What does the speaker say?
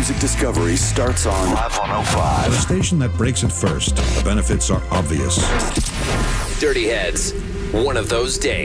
music discovery starts on Live 105. The station that breaks it first. The benefits are obvious. Dirty Heads. One of those days.